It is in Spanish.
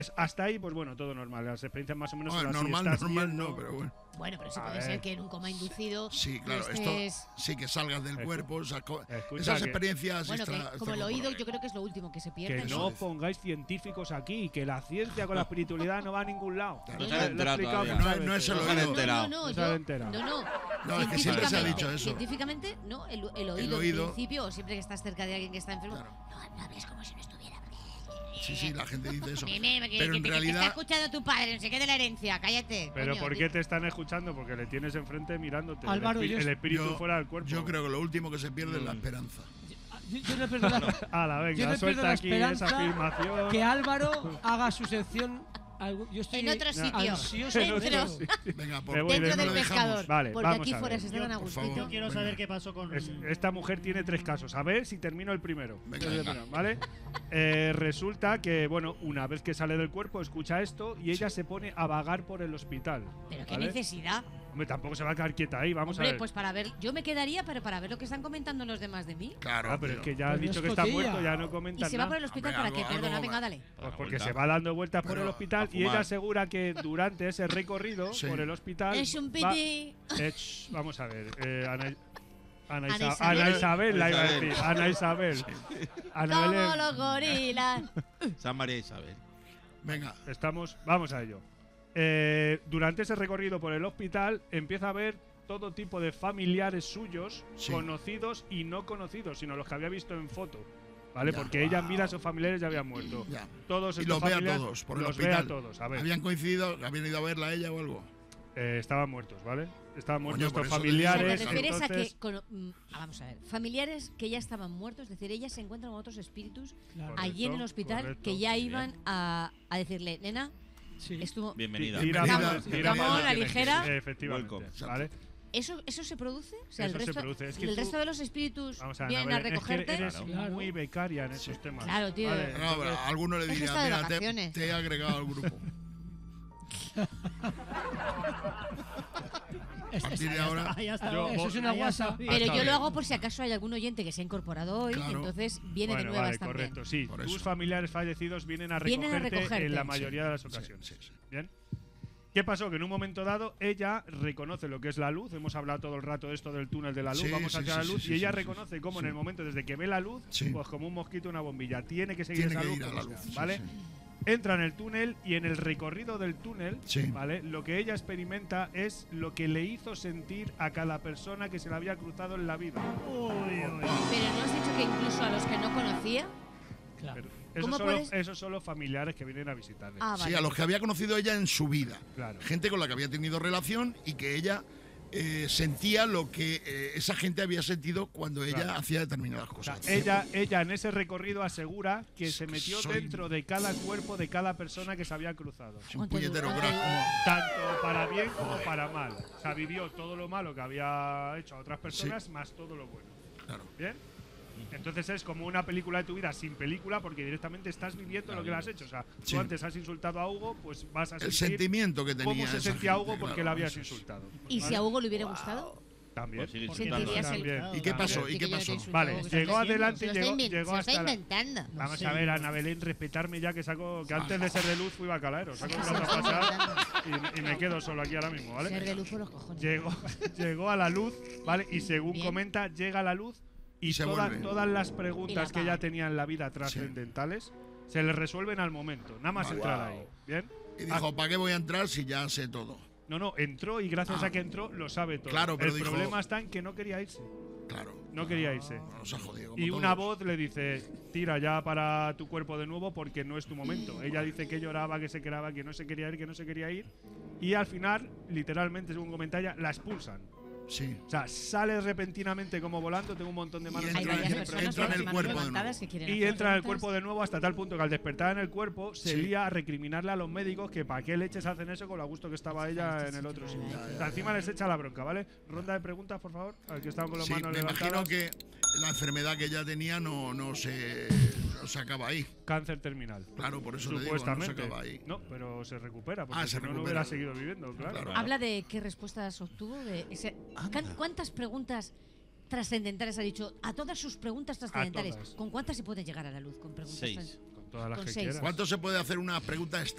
Hasta ahí, pues bueno, todo normal. Las experiencias más o menos son así. Normal Viendo... no, pero bueno. Bueno, pero sí puede ser que en un coma inducido. Sí, claro, esto sí que salgas del cuerpo. Esas experiencias. Bueno, como el oído, yo creo que es lo último que se pierde. Que no pongáis científicos aquí, que la ciencia con la espiritualidad no va a ningún lado. No es el oído. No, es que siempre se ha dicho eso. Científicamente, no, el oído, en principio, o siempre que estás cerca de alguien que está enfermo, no hables como si no estuviera. Sí, la gente dice eso. Pero en realidad. Te está escuchando tu padre, no sé qué de la herencia, cállate. Pero ¿por qué te están escuchando? Porque le tienes enfrente mirándote. Álvaro, el espíritu fuera del cuerpo. Yo creo que lo último que se pierde es la esperanza. Yo no pierdo la esperanza esa afirmación. Que Álvaro haga su sección. Yo estoy en otro sitio. Venga, dentro del pescador. Vale, porque aquí fuera se estaban a gustito. Yo quiero saber qué pasó con. Esta mujer tiene 3 casos. A ver si termino el primero. Venga. ¿Vale? Resulta que, bueno, una vez que sale del cuerpo, escucha esto y ella se pone a vagar por el hospital. ¿Pero qué necesidad? Hombre, tampoco se va a quedar quieta ahí, vamos a ver. Pues para ver, yo me quedaría, pero para ver lo que están comentando los demás de mí. Claro, pero es que ya han dicho que está muerto, ya no comentan nada. ¿Y se va por el hospital para qué? Perdona, venga, dale. Pues porque se va dando vueltas por el hospital y ella asegura que durante ese recorrido por el hospital. Es un piti. Vamos a ver, Ana Isabel, la iba a decir. Ana Isabel. Como los gorilas. San María Isabel. Venga. Vamos a ello. Durante ese recorrido por el hospital empieza a ver todo tipo de familiares suyos, conocidos y no conocidos, sino los que había visto en foto. ¿Vale? Porque ella en vida, sus familiares ya habían muerto. Todos y los ve a todos por el hospital. Ve a todos, a ver. ¿Habían coincidido? ¿Habían ido a verla a ella o algo? Estaban muertos, ¿vale? Estaban muertos estos familiares. ¿Te refieres a que vamos a ver, familiares que ya estaban muertos, es decir, ella se encuentra con otros espíritus allí en el hospital que ya iban a decirle, nena, estuvo bienvenida. Vamos a la ligera. Efectivamente, ¿vale? ¿Eso se produce? O sea, eso se produce. Es que el resto de los espíritus vienen a recogerte. Es que eres muy becaria en esos temas. Claro, tío. Vale, a alguno le diría, mira, te he agregado al grupo. A partir de ahora, eso es una guasa. Pero yo lo hago por si acaso hay algún oyente que se ha incorporado hoy y entonces viene de nuevas también. Correcto, sí. Tus familiares fallecidos vienen a recogerte en la mayoría de las ocasiones. Bien. ¿Qué pasó? Que en un momento dado ella reconoce lo que es la luz. Hemos hablado todo el rato de esto del túnel de la luz. Vamos hacia la luz y ella reconoce cómo en el momento desde que ve la luz, pues como un mosquito una bombilla, tiene que seguir esa luz, ¿vale? Entra en el túnel y en el recorrido del túnel, ¿vale? Lo que ella experimenta es lo que le hizo sentir a cada persona que se le había cruzado en la vida. Pero ¿no has dicho que incluso a los que no conocía? Claro. Esos son los familiares que vienen a visitarle. Vale. Sí, a los que había conocido ella en su vida. Claro. Gente con la que había tenido relación y que ella sentía lo que esa gente había sentido cuando ella hacía determinadas cosas. O sea, ella en ese recorrido asegura que se metió dentro de cada cuerpo de cada persona que se había cruzado. Es un puñetero tanto para bien como para mal. O sea, vivió todo lo malo que había hecho a otras personas más todo lo bueno. Claro. ¿Bien? Entonces es como una película de tu vida sin película porque directamente estás viviendo lo que le has hecho. O sea, tú antes has insultado a Hugo, pues vas a sentir el sentimiento que tenía cómo se sentía Hugo porque le habías insultado. ¿Y si a Hugo le hubiera gustado? También. ¿Y qué pasó? Vale, llegó adelante y llegó hasta inventando. Vamos a ver, Ana Belén, respetarme ya que antes de ser de luz fui bacalaero. Saco un rato a pasar y me quedo solo aquí ahora mismo, ¿vale? Ser de luz por los cojones. Llegó a la luz, ¿vale? Y según comenta, llega a la luz y todas las preguntas que ella tenía en la vida trascendentales se le resuelven al momento, nada más entrar ahí. ¿Bien? Y dijo, ¿para qué voy a entrar si ya sé todo? No, entró y gracias a que entró lo sabe todo. Claro, pero el problema está en que no quería irse. Claro. No quería irse. Nos ha jodido, y una voz le dice, tira ya para tu cuerpo de nuevo porque no es tu momento. Ella dice que lloraba, que se quedaba, que no se quería ir, que no se quería ir. Y al final, literalmente, según comenta ella, la expulsan. Sí. O sea, sale repentinamente como volando, tengo un montón de manos. Entra en el cuerpo de nuevo. Y entra en el cuerpo de nuevo hasta tal punto que al despertar en el cuerpo se lía a recriminarle a los médicos que para qué leches hacen eso con lo a gusto que estaba ella en el otro sitio. O sea, encima les echa la bronca, ¿vale? Ronda de preguntas, por favor. Al que estaban con las manos levantadas. Me imagino que la enfermedad que ella tenía no se acaba ahí. Cáncer terminal. Claro, por eso supuestamente. Te digo, no se acaba ahí. No, pero se recupera, porque se no hubiera seguido viviendo, claro. Habla de qué respuestas obtuvo, ¿cuántas preguntas trascendentales ha dicho? A todas sus preguntas trascendentales, ¿con cuántas se puede llegar a la luz? Con preguntas 6. Con todas las que 6. quieras. ¿Cuánto se puede hacer una pregunta